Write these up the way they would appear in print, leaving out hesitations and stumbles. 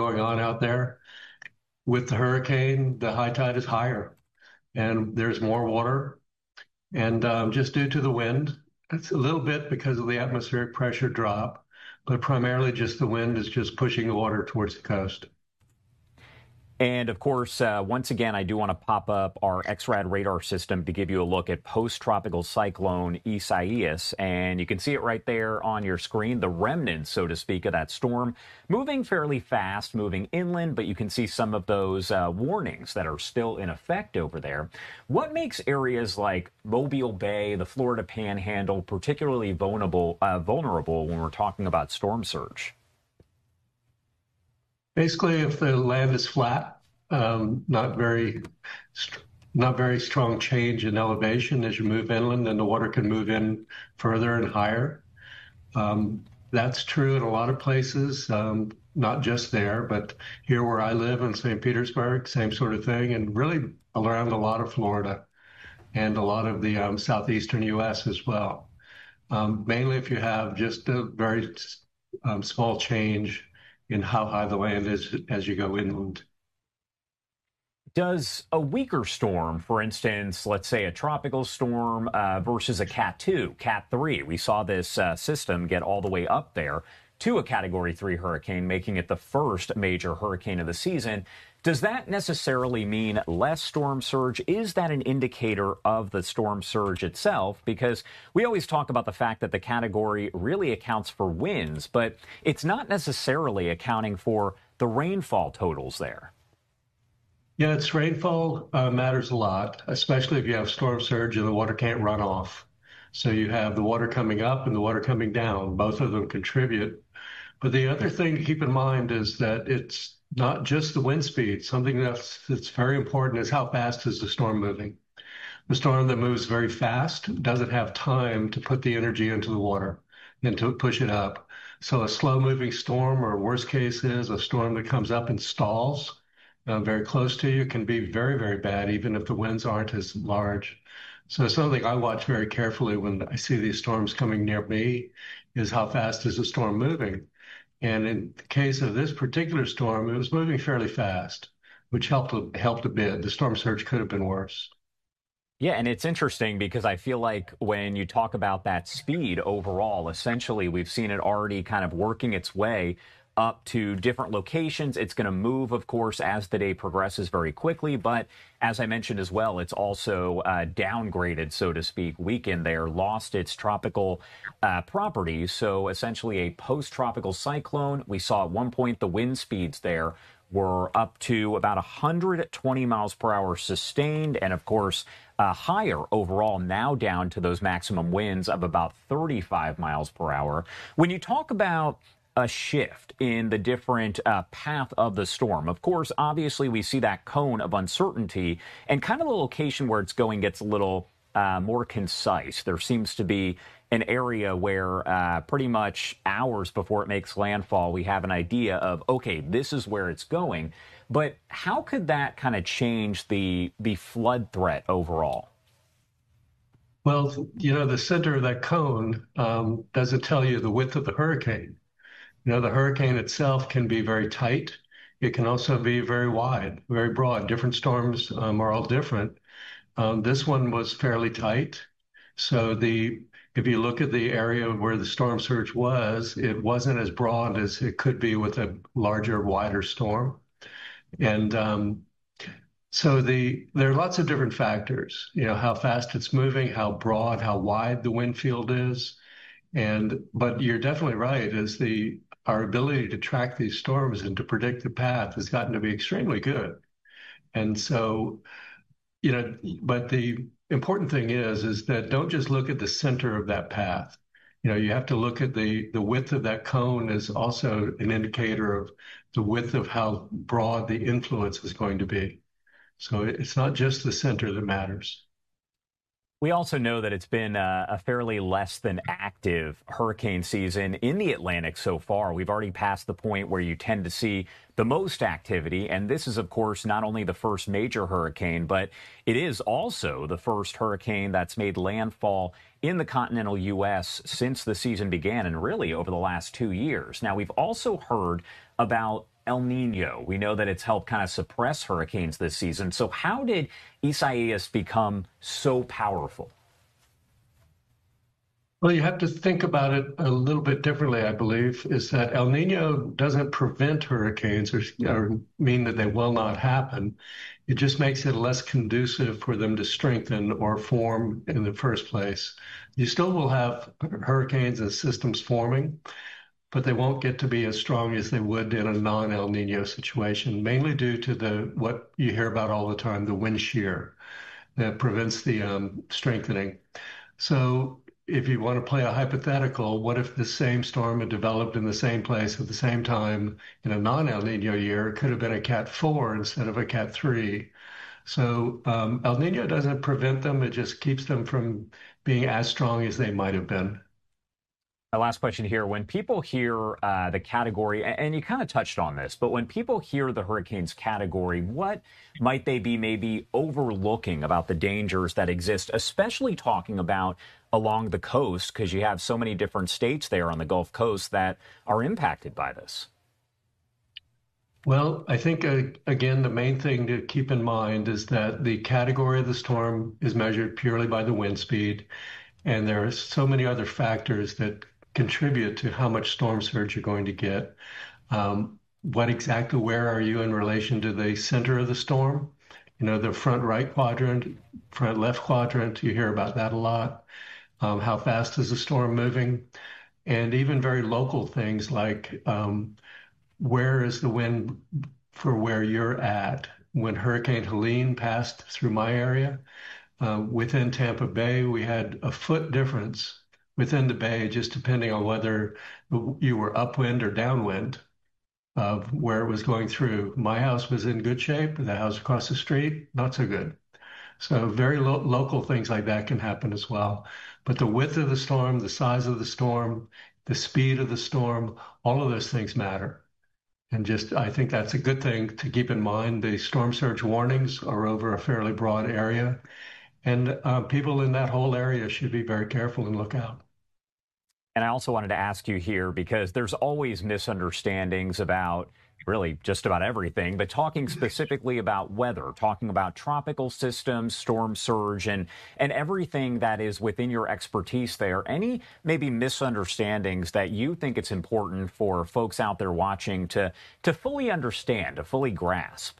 going on out there. With the hurricane, the high tide is higher and there's more water. And just due to the wind, it's a little bit because of the atmospheric pressure drop, but primarily just the wind is just pushing the water towards the coast. And of course, once again, I do want to pop up our XRAD radar system to give you a look at post-tropical cyclone Isaias. And you can see it right there on your screen, the remnants, so to speak, of that storm, moving fairly fast, moving inland, but you can see some of those warnings that are still in effect over there. What makes areas like Mobile Bay, the Florida Panhandle, particularly vulnerable when we're talking about storm surge? Basically, if the land is flat, not very, not very strong change in elevation as you move inland, then the water can move in further and higher. That's true in a lot of places, not just there, but here where I live in St. Petersburg, same sort of thing, and really around a lot of Florida and a lot of the southeastern U.S. as well. Mainly if you have just a very small change in how high the land is as you go inland. Does a weaker storm, for instance, let's say a tropical storm versus a Cat 2, Cat 3, we saw this system get all the way up there to a Category 3 hurricane, making it the first major hurricane of the season. Does that necessarily mean less storm surge? Is that an indicator of the storm surge itself? Because we always talk about the fact that the category really accounts for winds, but it's not necessarily accounting for the rainfall totals there. Yeah, its rainfall matters a lot, especially if you have storm surge and the water can't run off. So you have the water coming up and the water coming down. Both of them contribute. But the other thing to keep in mind is that it's not just the wind speed. Something that's very important is how fast is the storm moving. The storm that moves very fast doesn't have time to put the energy into the water and to push it up. So a slow moving storm, or worst case is a storm that comes up and stalls very close to you, can be very, very bad, even if the winds aren't as large. So something I watch very carefully when I see these storms coming near me is how fast is the storm moving. And in the case of this particular storm, it was moving fairly fast, which helped a bit. The storm surge could have been worse. Yeah, and it's interesting because I feel like when you talk about that speed overall, essentially we've seen it already kind of working its way up to different locations. It's going to move, of course, as the day progresses very quickly. But as I mentioned as well, it's also downgraded, so to speak, weakened there, lost its tropical properties. So essentially a post-tropical cyclone. We saw at one point the wind speeds there were up to about 120 miles per hour sustained. And of course, higher overall, now down to those maximum winds of about 35 miles per hour. When you talk about a shift in the different path of the storm. Of course, obviously, we see that cone of uncertainty, and kind of the location where it's going gets a little more concise. There seems to be an area where pretty much hours before it makes landfall, we have an idea of, okay, this is where it's going. But how could that kind of change the flood threat overall? Well, the center of that cone doesn't tell you the width of the hurricane. The hurricane itself can be very tight. It can also be very wide, very broad. Different storms are all different. This one was fairly tight. So if you look at the area where the storm surge was, it wasn't as broad as it could be with a larger, wider storm. And so there are lots of different factors, how fast it's moving, how broad, how wide the wind field is. But you're definitely right, our ability to track these storms and to predict the path has gotten to be extremely good. And so, but the important thing is that don't just look at the center of that path. You have to look at the width of that cone is also an indicator of the width of how broad the influence is going to be. So it's not just the center that matters. We also know that it's been a fairly less than active hurricane season in the Atlantic so far. We've already passed the point where you tend to see the most activity. And this is, of course, not only the first major hurricane, but it is also the first hurricane that's made landfall in the continental U.S. since the season began and really over the last 2 years. Now, we've also heard about El Nino. We know that it's helped kind of suppress hurricanes this season. So how did Isaias become so powerful? Well, you have to think about it a little bit differently, I believe, is that El Nino doesn't prevent hurricanes or mean that they will not happen. It just makes it less conducive for them to strengthen or form in the first place. You still will have hurricanes and systems forming, but they won't get to be as strong as they would in a non-El Nino situation, mainly due to the what you hear about all the time, the wind shear that prevents the strengthening. So if you want to play a hypothetical, what if the same storm had developed in the same place at the same time in a non-El Nino year? It could have been a Cat 4 instead of a Cat 3. So El Nino doesn't prevent them, it just keeps them from being as strong as they might have been. My last question here. When people hear the category, and you kind of touched on this, but when people hear the hurricanes category, what might they be maybe overlooking about the dangers that exist, especially talking about along the coast, because you have so many different states there on the Gulf Coast that are impacted by this? Well, I think, again, the main thing to keep in mind is that the category of the storm is measured purely by the wind speed. And there are so many other factors that contribute to how much storm surge you're going to get. What exactly, where are you in relation to the center of the storm? You know, the front right quadrant, front left quadrant, you hear about that a lot. How fast is the storm moving? And even very local things like where is the wind for where you're at? When Hurricane Helene passed through my area, within Tampa Bay, we had a foot difference within the bay, just depending on whether you were upwind or downwind of where it was going through. My house was in good shape. The house across the street, not so good. So very local things like that can happen as well. But the width of the storm, the size of the storm, the speed of the storm, all of those things matter. And just, I think that's a good thing to keep in mind. The storm surge warnings are over a fairly broad area. And people in that whole area should be very careful and look out. And I also wanted to ask you here because there's always misunderstandings about really just about everything, but talking specifically about weather, talking about tropical systems, storm surge, and everything that is within your expertise there. Any maybe misunderstandings that you think it's important for folks out there watching to fully understand, to fully grasp?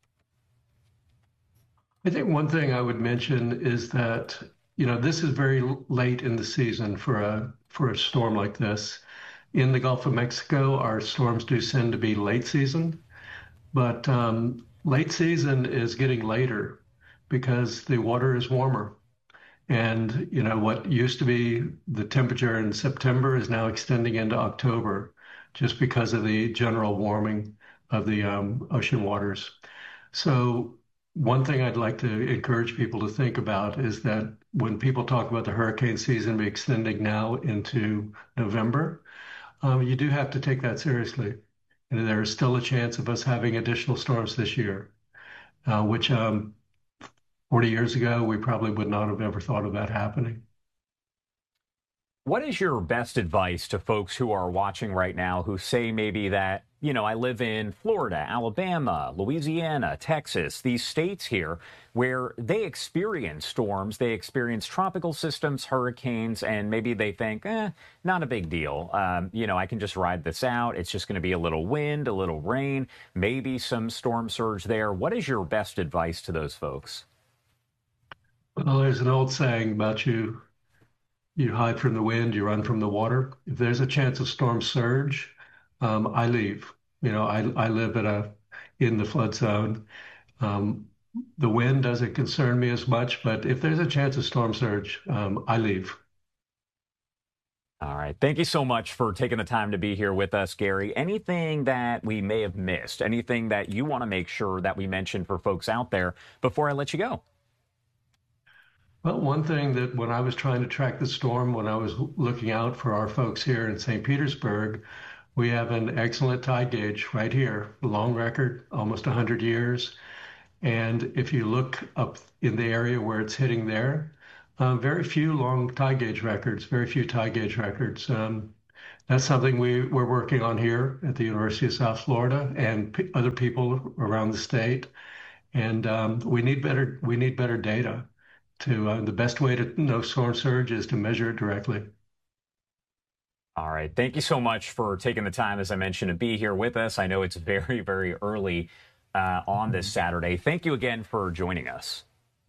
I think one thing I would mention is that, you know, this is very late in the season for a storm like this. In the Gulf of Mexico, our storms do tend to be late season, but late season is getting later because the water is warmer. And, you know, what used to be the temperature in September is now extending into October just because of the general warming of the ocean waters. So one thing I'd like to encourage people to think about is that when people talk about the hurricane season be extending now into November, you do have to take that seriously. And there is still a chance of us having additional storms this year, which 40 years ago, we probably would not have ever thought of that happening. What is your best advice to folks who are watching right now who say maybe that, you know, I live in Florida, Alabama, Louisiana, Texas, these states here where they experience storms, they experience tropical systems, hurricanes, and maybe they think, not a big deal. You know, I can just ride this out. It's just going to be a little wind, a little rain, maybe some storm surge there. What is your best advice to those folks? Well, there's an old saying about you hide from the wind, you run from the water. If there's a chance of storm surge, I leave. You know, I live in the flood zone. Um, the wind doesn't concern me as much, but if there's a chance of storm surge, I leave. All right. Thank you so much for taking the time to be here with us, Gary. Anything that we may have missed, anything that you want to make sure that we mention for folks out there before I let you go? Well, one thing that when I was trying to track the storm, when I was looking out for our folks here in St. Petersburg, we have an excellent tide gauge right here, long record, almost 100 years. And if you look up in the area where it's hitting there, very few long tide gauge records, very few tide gauge records. That's something we're working on here at the University of South Florida and other people around the state. And we need better data. The best way to know storm surge is to measure it directly. All right. Thank you so much for taking the time, as I mentioned, to be here with us. I know it's very, very early on this Saturday. Thank you again for joining us.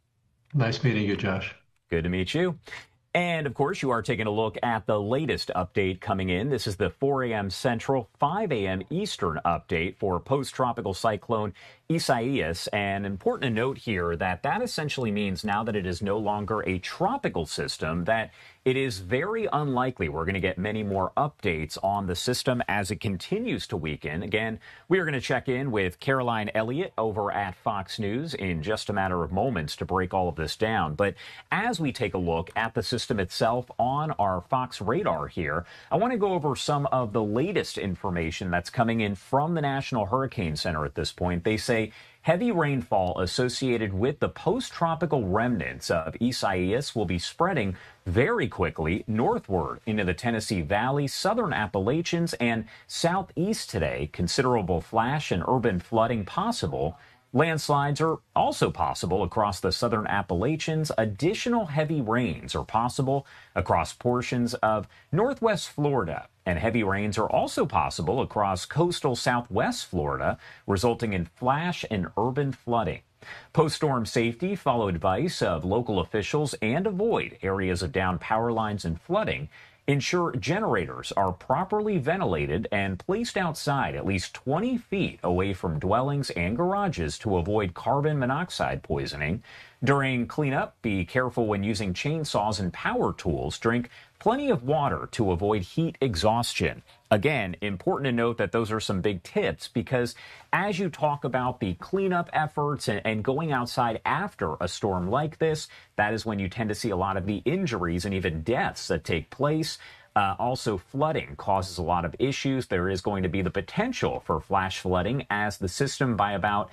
Nice meeting you, Josh. Good to meet you. And of course, you are taking a look at the latest update coming in. This is the 4 a.m. Central, 5 a.m. Eastern update for post-tropical cyclone Isaias. And important to note here that essentially means now that it is no longer a tropical system, that it is very unlikely we're going to get many more updates on the system as it continues to weaken. Again, we are going to check in with Caroline Elliott over at Fox News in just a matter of moments to break all of this down. But as we take a look at the system itself on our Fox radar here, I want to go over some of the latest information that's coming in from the National Hurricane Center at this point. They say heavy rainfall associated with the post-tropical remnants of Isaias will be spreading very quickly northward into the Tennessee Valley, southern Appalachians, and southeast today. Considerable flash and urban flooding possible. Landslides are also possible across the southern Appalachians. Additional heavy rains are possible across portions of northwest Florida. And heavy rains are also possible across coastal southwest Florida, resulting in flash and urban flooding. Post-storm safety, follow advice of local officials and avoid areas of downed power lines and flooding. Ensure generators are properly ventilated and placed outside at least 20 feet away from dwellings and garages to avoid carbon monoxide poisoning. During cleanup, be careful when using chainsaws and power tools. Drink plenty of water to avoid heat exhaustion. Again, important to note that those are some big tips because as you talk about the cleanup efforts and going outside after a storm like this, that is when you tend to see a lot of the injuries and even deaths that take place. Also, flooding causes a lot of issues. There is going to be the potential for flash flooding as the system by about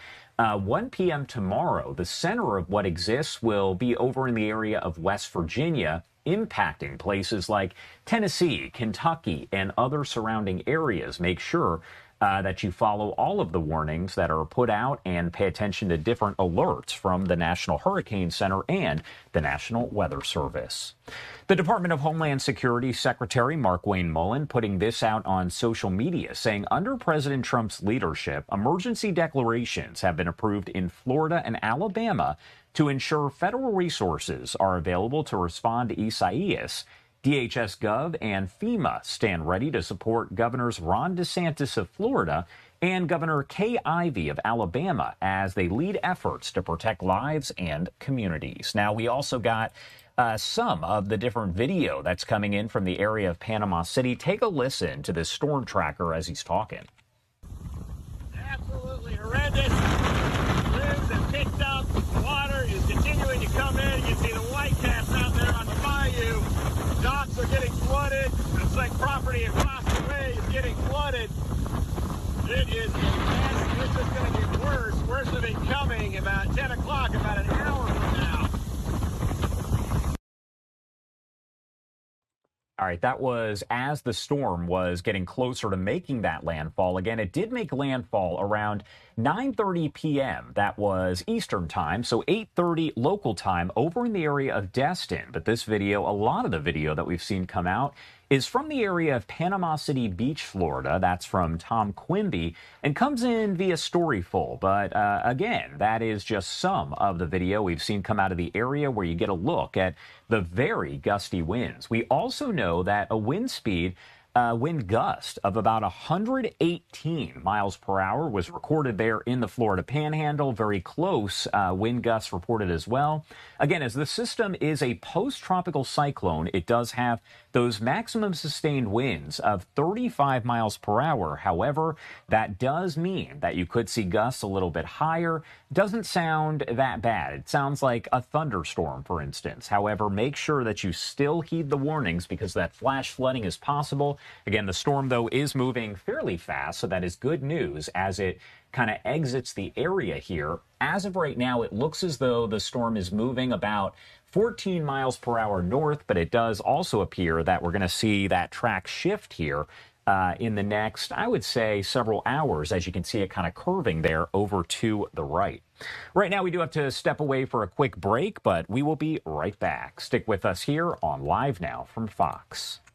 1 p.m. tomorrow, the center of what exists will be over in the area of West Virginia, impacting places like Tennessee, Kentucky, and other surrounding areas. Make sure that you follow all of the warnings that are put out and pay attention to different alerts from the National Hurricane Center and the National Weather Service. The Department of Homeland Security Secretary Markwayne Mullin putting this out on social media, saying under President Trump's leadership, emergency declarations have been approved in Florida and Alabama to ensure federal resources are available to respond to Isaias. DHS Gov and FEMA stand ready to support Governors Ron DeSantis of Florida and Governor Kay Ivey of Alabama as they lead efforts to protect lives and communities. Now, we also got some of the different video that's coming in from the area of Panama City. Take a listen to this storm tracker as he's talking. Absolutely horrendous. Winds have picked up. Water is continuing to come in. You see the white caps out there on the bayou. Docks are getting flooded. It's like property across the way is getting flooded. It is a mess. It's just going to get worse. Worse of it coming about 10 o'clock, about an hour from now. All right, that was as the storm was getting closer to making that landfall. Again, it did make landfall around 9:30 p.m. That was Eastern time, so 8:30 local time over in the area of Destin. But this video, a lot of the video that we've seen come out is from the area of Panama City Beach, Florida. That's from Tom Quimby and comes in via Storyful. But again, that is just some of the video we've seen come out of the area where you get a look at the very gusty winds. We also know that a wind speed wind gust of about 118 miles per hour was recorded there in the Florida Panhandle. Very close wind gusts reported as well. Again, as the system is a post-tropical cyclone, it does have those maximum sustained winds of 35 miles per hour. However, that does mean that you could see gusts a little bit higher. Doesn't sound that bad. It sounds like a thunderstorm, for instance. However, make sure that you still heed the warnings because that flash flooding is possible. Again, the storm, though, is moving fairly fast, so that is good news as it kind of exits the area here. As of right now, it looks as though the storm is moving about 14 miles per hour north, but it does also appear that we're going to see that track shift here in the next, I would say, several hours, as you can see it kind of curving there over to the right. Right now, we do have to step away for a quick break, but we will be right back. Stick with us here on Live Now from Fox.